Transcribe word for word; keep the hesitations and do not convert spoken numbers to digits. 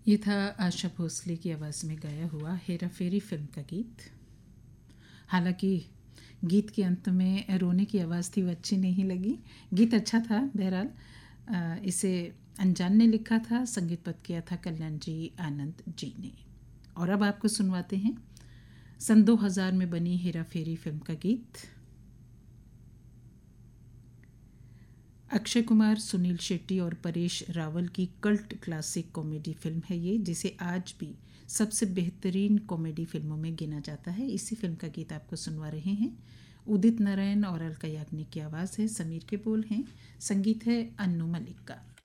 ये था आशा भोसले की आवाज़ में गाया हुआ हेरा फेरी फिल्म का गीत। हालांकि गीत के अंत में रोने की आवाज़ थी, वो अच्छी नहीं लगी। गीत अच्छा था बहरहाल। अ, इसे अनजान ने लिखा था, संगीतबद्ध किया था कल्याण जी आनंद जी ने। और अब आपको सुनवाते हैं सन दो हज़ार में बनी हेरा फेरी फिल्म का गीत। अक्षय कुमार, सुनील शेट्टी और परेश रावल की कल्ट क्लासिक कॉमेडी फिल्म है ये, जिसे आज भी सबसे बेहतरीन कॉमेडी फिल्मों में गिना जाता है। इसी फिल्म का गीत आपको सुनवा रहे हैं। उदित नारायण और अलका याग्निक की आवाज़ है, समीर के बोल हैं, संगीत है अन्नू मलिक का।